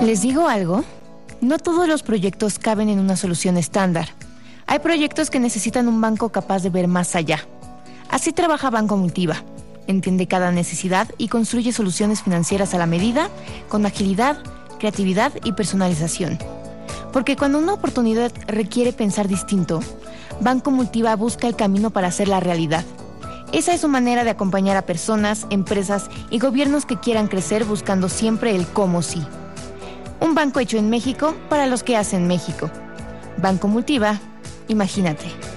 ¿Les digo algo? No todos los proyectos caben en una solución estándar. Hay proyectos que necesitan un banco capaz de ver más allá. Así trabaja Banco Multiva. Entiende cada necesidad y construye soluciones financieras a la medida, con agilidad, creatividad y personalización. Porque cuando una oportunidad requiere pensar distinto, Banco Multiva busca el camino para hacerla realidad. Esa es su manera de acompañar a personas, empresas y gobiernos que quieran crecer buscando siempre el cómo sí. Un banco hecho en México para los que hacen México. Banco Multiva, imagínate.